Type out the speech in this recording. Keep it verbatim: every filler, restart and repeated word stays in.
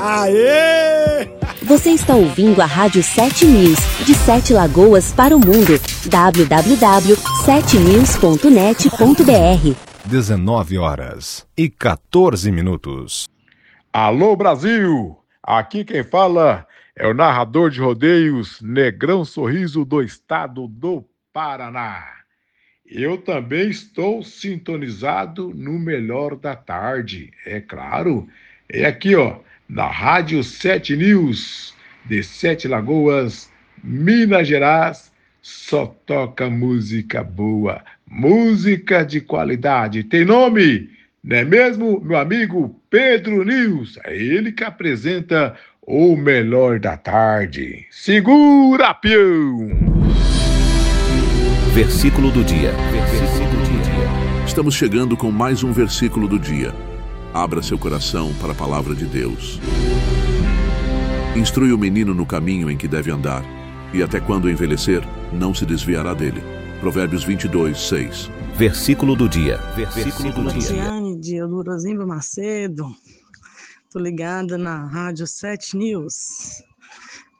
Aê! Você está ouvindo a Rádio sete News, de Sete Lagoas para o mundo. w w w ponto sete news ponto net ponto b r. dezenove horas e quatorze minutos. Alô, Brasil! Aqui quem fala é o narrador de rodeios Negrão Sorriso do estado do Paraná. Eu também estou sintonizado no melhor da tarde, é claro. É aqui, ó, na Rádio sete News, de Sete Lagoas, Minas Gerais. Só toca música boa, música de qualidade. Tem nome, não é mesmo, meu amigo Pedro News? É ele que apresenta o melhor da tarde. Segura, peão! Versículo do dia. Versículo do dia. Estamos chegando com mais um versículo do dia. Abra seu coração para a palavra de Deus. Instrui o menino no caminho em que deve andar, e até quando envelhecer, não se desviará dele. Provérbios vinte e dois, seis. Versículo do dia. Versículo do dia. Tiane de Elurozimba Macedo. Tô ligada na Rádio sete News.